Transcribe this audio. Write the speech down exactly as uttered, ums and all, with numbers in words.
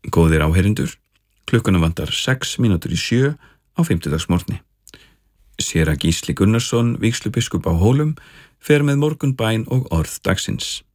Góðir áheyrendur, klukkuna vantar sex mínútur í sjö á fimmtudagsmorgni. Séra Gísli Gunnarsson, vígslubiskup á Hólum, fer með morgunbæn og orð dagsins.